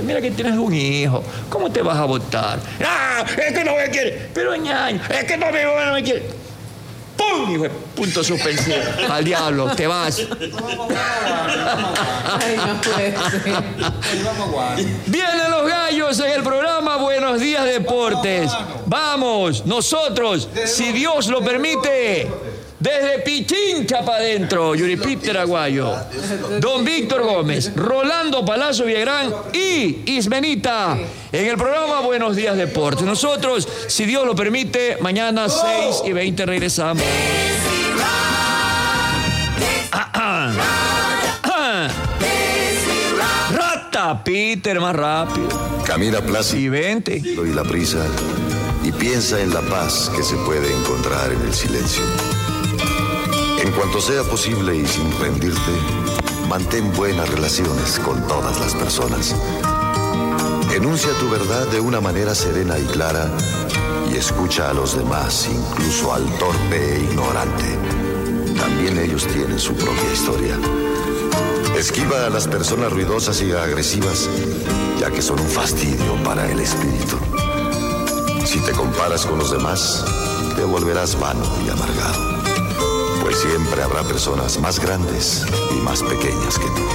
mira que tienes un hijo, ¿cómo te vas a votar? ¡Ah! Es que no me quiere. Pero ñaño, es que no me quiere. ¡Pum! Hijo de punto suspensivo. Al diablo, te vas. Ay, no puede ser. Vienen los gallos en el programa Buenos Días Deportes. Vamos, nosotros, si Dios lo permite, desde Pichincha para adentro, Yuripiter Aguayo, Don Víctor Gómez, Rolando Palacio Villagrán y Ismenita en el programa Buenos Días Deportes. Nosotros, si Dios lo permite, mañana 6:20 regresamos. Rata, Peter, más rápido. Camina plácido Y vente. y la prisa y piensa en la paz que se puede encontrar en el silencio. En cuanto sea posible y sin rendirte, mantén buenas relaciones con todas las personas. Enuncia tu verdad de una manera serena y clara y escucha a los demás, incluso al torpe e ignorante. También ellos tienen su propia historia. Esquiva a las personas ruidosas y agresivas, ya que son un fastidio para el espíritu. Si te comparas con los demás, te volverás vano y amargado, pues siempre habrá personas más grandes y más pequeñas que tú.